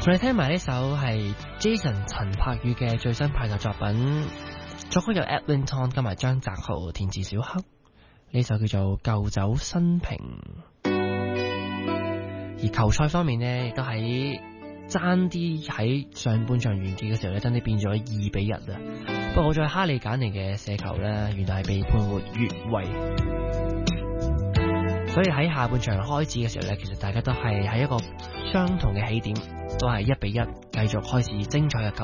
我哋聽埋呢首係 Jason 陳柏宇嘅最新派嘅作品，作曲有 Edwin Tong 加埋張澤豪，填詞小黑。呢首叫做舊酒新瓶。而球賽方面呢，亦都喺爭啲喺上半場完結嘅時候咧，爭啲變咗2-1啊！不過好在哈利簡尼嘅射球咧，原來係被判獲越位，所以喺下半場開始嘅時候咧，其實大家都係喺一個相同嘅起點，都係1-1，繼續開始精彩嘅